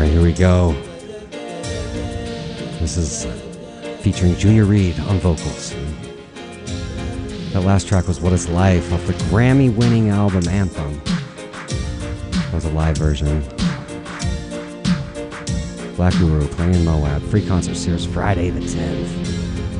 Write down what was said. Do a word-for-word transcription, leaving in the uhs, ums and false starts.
Here we go. This is featuring Junior Reid on vocals. That last track was What Is Life off the Grammy-winning album Anthem. That was a live version. Black Guru playing Moab. Free concert series Friday the tenth.